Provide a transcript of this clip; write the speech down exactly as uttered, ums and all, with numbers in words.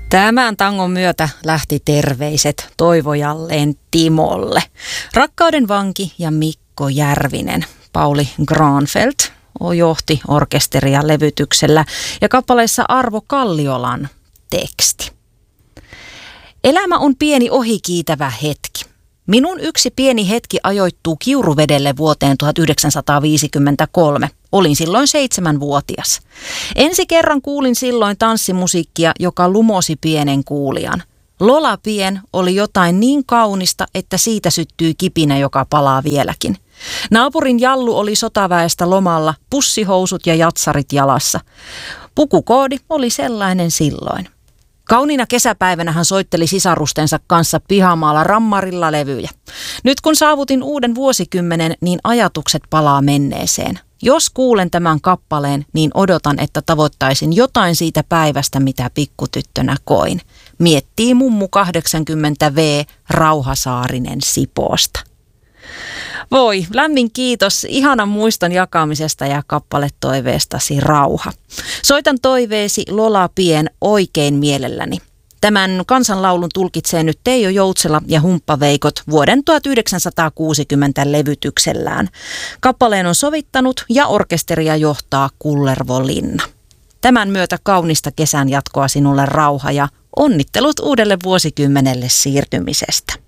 Tämän tangon myötä lähti terveiset toivojalleen Timolle. Rakkauden vanki ja Mikko Järvinen. Pauli Granfeldt johti orkesteria levytyksellä ja kappaleessa Arvo Kalliolan teksti. Elämä on pieni ohikiitävä hetki. Minun yksi pieni hetki ajoittuu Kiuruvedelle vuoteen tuhatyhdeksänsataaviisikymmentäkolme. Olin silloin seitsemänvuotias. Ensi kerran kuulin silloin tanssimusiikkia, joka lumosi pienen kuulijan. Lola Pien oli jotain niin kaunista, että siitä syttyi kipinä, joka palaa vieläkin. Naapurin Jallu oli sotaväestä lomalla, pussihousut ja jatsarit jalassa. Pukukoodi oli sellainen silloin. Kauniina kesäpäivänä hän soitteli sisarustensa kanssa pihamaalla rammarilla levyjä. Nyt kun saavutin uuden vuosikymmenen, niin ajatukset palaa menneeseen. Jos kuulen tämän kappaleen, niin odotan, että tavoittaisin jotain siitä päivästä, mitä pikkutyttönä koin. Miettii mummu kahdeksankymmentä vuotias Rauha Saarinen Sipoosta. Voi, lämmin kiitos ihanan muiston jakamisesta ja kappaletoiveestasi Rauha. Soitan toiveesi Lola Pien oikein mielelläni. Tämän kansanlaulun tulkitsee nyt Teijo Joutsela ja Humppaveikot vuoden tuhatyhdeksänsataakuusikymmentä levytyksellään. Kappaleen on sovittanut ja orkesteria johtaa Kullervo Linna. Tämän myötä kaunista kesän jatkoa sinulle Rauha ja onnittelut uudelle vuosikymmenelle siirtymisestä.